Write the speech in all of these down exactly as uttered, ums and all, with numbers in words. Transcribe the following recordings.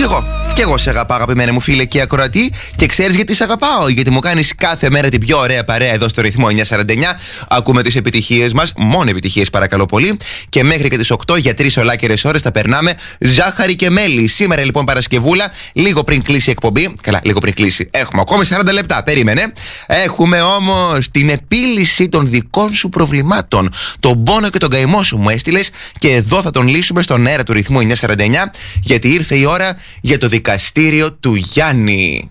εγώ. Και εγώ σε αγαπάω, αγαπημένα μου φίλε και ακροατή. Και ξέρεις γιατί σε αγαπάω? Γιατί μου κάνεις κάθε μέρα την πιο ωραία παρέα εδώ στο ρυθμό εννιακόσια σαράντα εννιά. Ακούμε τις επιτυχίες μας, μόνο επιτυχίες παρακαλώ πολύ. Και μέχρι και τις οκτώ για τρεις ολάκερες ώρες θα περνάμε ζάχαρη και μέλι. Σήμερα λοιπόν Παρασκευούλα, λίγο πριν κλείσει η εκπομπή. Καλά, λίγο πριν κλείσει. Έχουμε ακόμη σαράντα λεπτά, περίμενε. Έχουμε όμως την επίλυση των δικών σου προβλημάτων. Τον πόνο και τον καημό σου μου έστειλες. Και εδώ θα τον λύσουμε στον αέρα του ρυθμού εννιακόσια σαράντα εννιά. Γιατί ήρθε η ώρα για το δικαστήριο του Γιάννη.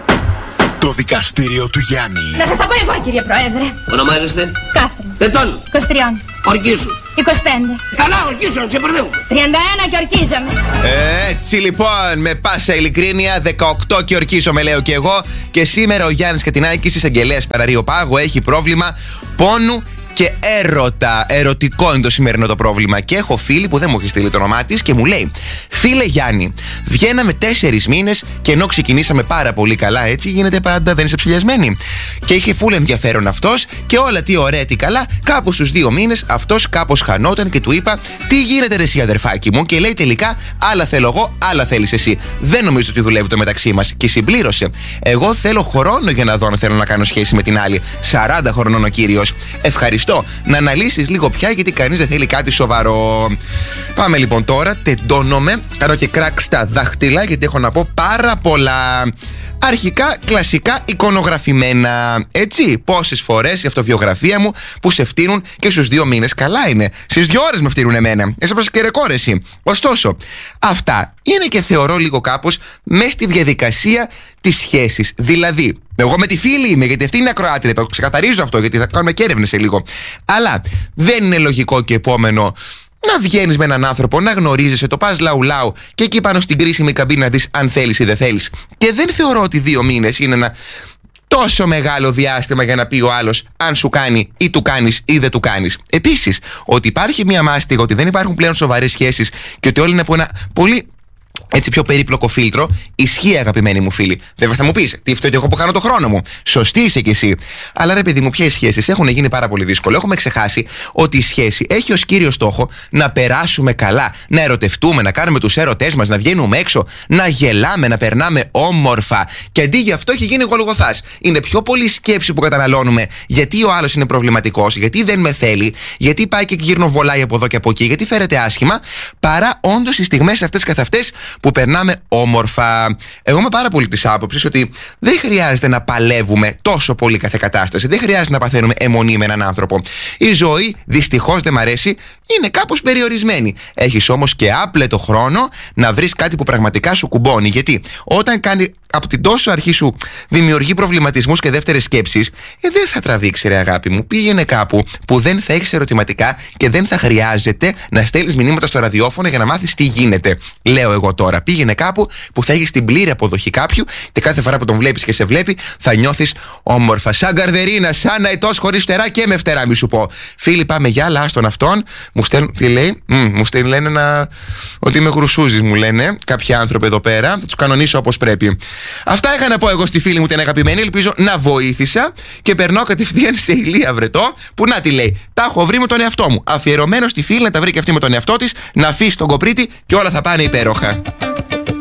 Το δικαστήριο του Γιάννη. Να σας τα πω εγώ, κύριε Πρόεδρε. Ονομάζεστε? Κάθριν. Ετών. είκοσι τρία. Ορκίσου. είκοσι πέντε. Καλά, ορκίσου, σε μπερδεύω. τριάντα ένα και ορκίζομαι. Έτσι λοιπόν, με πάσα ειλικρίνεια, δεκαοκτώ και ορκίζομαι λέω και εγώ. Και σήμερα ο Γιάννης Κατινάκης, εισαγγελέας Παραρείο Πάγου, έχει πρόβλημα πόνου και έρωτα. Ερωτικό είναι το σημερινό το πρόβλημα. Και έχω φίλη που δεν μου έχει στείλει το όνομά της και μου λέει: Φίλε Γιάννη, βγαίναμε τέσσερις μήνες και ενώ ξεκινήσαμε πάρα πολύ καλά, έτσι γίνεται πάντα, δεν είσαι ψηλιασμένη. Και είχε φούλ ενδιαφέρον αυτός και όλα τι ωραία, τι καλά. Κάπου στους δύο μήνες αυτός κάπως χανόταν και του είπα: Τι γίνεται ρε εσύ αδερφάκι μου? Και λέει τελικά: Άλλα θέλω εγώ, άλλα θέλεις εσύ. Δεν νομίζω ότι δουλεύει το μεταξύ μας. Και συμπλήρωσε: Εγώ θέλω χρόνο για να δω αν θέλω να κάνω σχέση με την άλλη. σαράντα χρονών ο κύριος. Ευχαριστώ. Να αναλύσεις λίγο πια γιατί κανείς δεν θέλει κάτι σοβαρό. Πάμε λοιπόν τώρα, τεντώνομαι, κάνω και κράκ στα δάχτυλα γιατί έχω να πω πάρα πολλά. Αρχικά, κλασικά, εικονογραφημένα. Έτσι, πόσες φορές η αυτοβιογραφία μου που σε φτύνουν και στους δύο μήνες. Καλά είναι. Στις δύο ώρες με φτύνουν εμένα. Έσπασε και ρεκόρ εσύ. Ωστόσο, αυτά είναι και θεωρώ λίγο κάπως μέσα στη διαδικασία της σχέσης. Δηλαδή, εγώ με τη φίλη είμαι, γιατί αυτή είναι ακροάτρια. Το ξεκαθαρίζω αυτό, γιατί θα κάνουμε και έρευνες σε λίγο. Αλλά δεν είναι λογικό και επόμενο να βγαίνεις με έναν άνθρωπο, να γνωρίζεσαι, το πας λαου-λαου και εκεί πάνω στην κρίσιμη καμπίνα να δεις αν θέλεις ή δεν θέλεις. Και δεν θεωρώ ότι δύο μήνες είναι ένα τόσο μεγάλο διάστημα για να πει ο άλλος αν σου κάνει ή του κάνεις ή δεν του κάνεις. Επίσης, ότι υπάρχει μια μάστιγα, ότι δεν υπάρχουν πλέον σοβαρές σχέσεις και ότι όλοι είναι από ένα πολύ έτσι πιο περίπλοκο φίλτρο, ισχύει αγαπημένοι μου φίλοι. Βέβαια θα μου πεις, τι φταίει εγώ που χάνω το χρόνο μου. Σωστή είσαι κι εσύ. Αλλά ρε παιδί μου, ποιες σχέσεις έχουν γίνει πάρα πολύ δύσκολο. Έχουμε ξεχάσει ότι η σχέση έχει ως κύριο στόχο να περάσουμε καλά, να ερωτευτούμε, να κάνουμε τους έρωτές μας, να βγαίνουμε έξω, να γελάμε, να περνάμε όμορφα. Και αντί γι' αυτό έχει γίνει γολγοθάς. Είναι πιο πολύ σκέψη που καταναλώνουμε γιατί ο άλλος είναι προβληματικός, γιατί δεν με θέλει, γιατί πάει και γυρνοβολάει από εδώ και από εκεί, γιατί φέρεται άσχημα, παρά όντως οι στιγμές αυτές καθ' αυτές που περνάμε όμορφα. Εγώ είμαι πάρα πολύ της άποψης ότι δεν χρειάζεται να παλεύουμε τόσο πολύ κάθε κατάσταση. Δεν χρειάζεται να παθαίνουμε αιμονή με έναν άνθρωπο. Η ζωή, δυστυχώς δεν μ' αρέσει, είναι κάπως περιορισμένη. Έχεις όμως και άπλετο χρόνο να βρεις κάτι που πραγματικά σου κουμπώνει. Γιατί όταν κάνει από την τόσο αρχή σου δημιουργεί προβληματισμούς και δεύτερες σκέψεις, ε, δεν θα τραβήξει ρε αγάπη μου. Πήγαινε κάπου που δεν θα έχεις ερωτηματικά και δεν θα χρειάζεται να στέλνεις μηνύματα στο ραδιόφωνο για να μάθεις τι γίνεται. Λέω εγώ τώρα. Πήγαινε κάπου που θα έχεις την πλήρη αποδοχή κάποιου και κάθε φορά που τον βλέπεις και σε βλέπει θα νιώθεις όμορφα. Σαν καρδερίνα, σαν αετός χωρίς φτερά και με φτερά, μη σου πω. Φίλοι, πάμε για άλλα, άστον αυτόν. Μου στέλνουν, τι λέει, Μ, μου στέλνουν, λένε να... ότι είμαι γρουσούζης, μου λένε κάποιοι άνθρωποι εδώ πέρα. Θα τους κανονίσω όπως πρέπει. Αυτά είχα να πω εγώ στη φίλη μου την αγαπημένη. Ελπίζω να βοήθησα και περνώ κατευθείαν σε Ηλία Βρετό που να τη λέει: Τα έχω βρει με τον εαυτό μου. Αφιερωμένο στη φίλη να τα βρει και αυτή με τον εαυτό της, να αφήσει τον κοπρίτη και όλα θα πάνε υπέροχα.